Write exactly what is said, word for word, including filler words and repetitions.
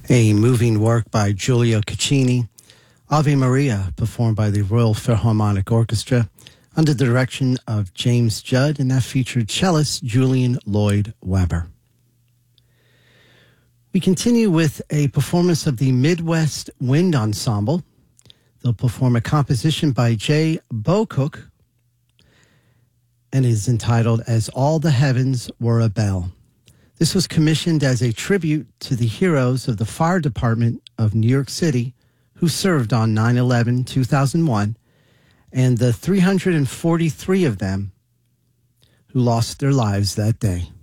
A moving work by Giulio Caccini, Ave Maria, performed by the Royal Philharmonic Orchestra under the direction of James Judd, and that featured cellist Julian Lloyd Webber. We continue with a performance of the Midwest Wind Ensemble. They'll perform a composition by Jay Bocook and is entitled As All the Heavens Were a Bell. This was commissioned as a tribute to the heroes of the Fire Department of New York City who served on nine eleven two thousand one, and the three hundred forty-three of them who lost their lives that day.